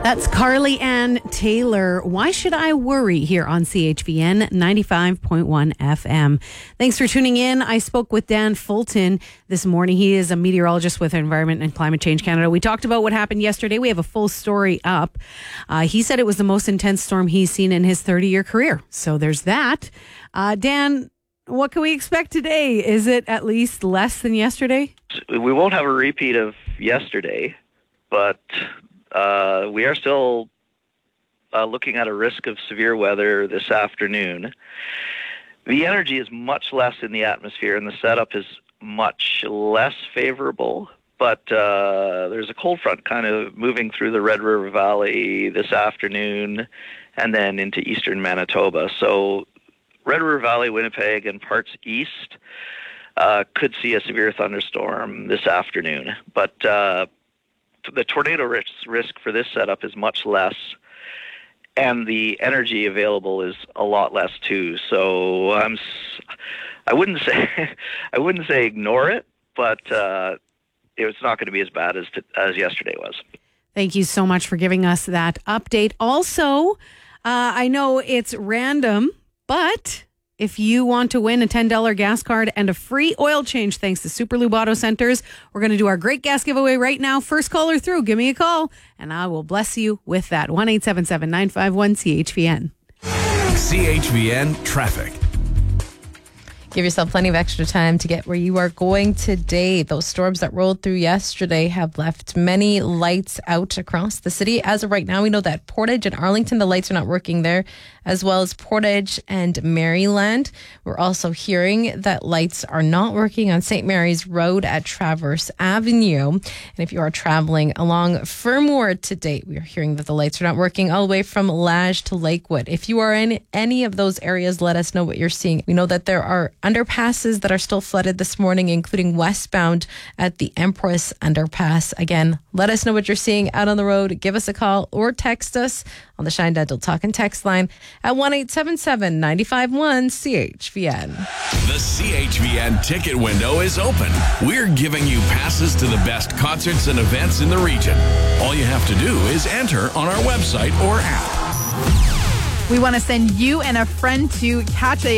That's Carly Ann Taylor. Why should I worry here on CHVN 95.1 FM? Thanks for tuning in. I spoke with Dan Fulton this morning. He is a meteorologist with Environment and Climate Change Canada. We talked about what happened yesterday. We have a full story up. He said it was the most intense storm he's seen in his 30-year career. So there's that. Dan, what can we expect today? Is it at least less than yesterday? We won't have a repeat of yesterday, but we are still looking at a risk of severe weather this afternoon. The energy is much less in the atmosphere and the setup is much less favorable, but there's a cold front kind of moving through the Red River Valley this afternoon and then into eastern Manitoba. So Red River Valley, Winnipeg, and parts east could see a severe thunderstorm this afternoon, but the tornado risk for this setup is much less, and the energy available is a lot less too. So I wouldn't say ignore it, but it's not going to be as bad as yesterday was. Thank you so much for giving us that update. Also, I know it's random, but if you want to win a $10 gas card and a free oil change thanks to Super Lube Auto Centers, we're going to do our great gas giveaway right now. First caller through, give me a call, and I will bless you with that. 1-877-951-CHVN. CHVN Traffic. Give yourself plenty of extra time to get where you are going today. Those storms that rolled through yesterday have left many lights out across the city. As of right now, we know that Portage and Arlington, the lights are not working there, as well as Portage and Maryland. We're also hearing that lights are not working on St. Mary's Road at Traverse Avenue. And if you are traveling along Fernwood today, we are hearing that the lights are not working all the way from Lage to Lakewood. If you are in any of those areas, let us know what you're seeing. We know that there are underpasses that are still flooded this morning, including westbound at the Empress Underpass. Again, let us know what you're seeing out on the road. Give us a call or text us on the Shine Dental Talk and Text line at 1-877-951-CHVN. The CHVN ticket window is open. We're giving you passes to the best concerts and events in the region. All you have to do is enter on our website or app. We want to send you and a friend to catch a